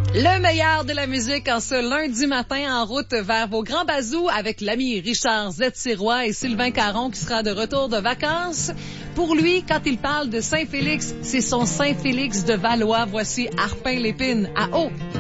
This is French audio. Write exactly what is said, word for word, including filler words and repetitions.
Le meilleur de la musique en ce lundi matin en route vers vos grands bazous avec l'ami Richard Z. Sirois et Sylvain Caron qui sera de retour de vacances. Pour lui, quand il parle de Saint-Félix, c'est son Saint-Félix de Valois. Voici Arpin Lépine à eau.